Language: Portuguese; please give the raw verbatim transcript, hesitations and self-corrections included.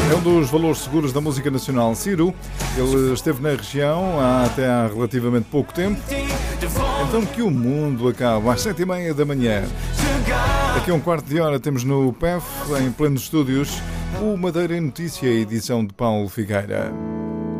É um dos valores seguros da música nacional. Ciro, ele esteve na região há, até há relativamente pouco tempo. Então que o mundo acabe às sete e meia da manhã. Daqui a um quarto de hora temos no P E F, em plenos estúdios, o Madeira em Notícia, edição de Paulo Figueira.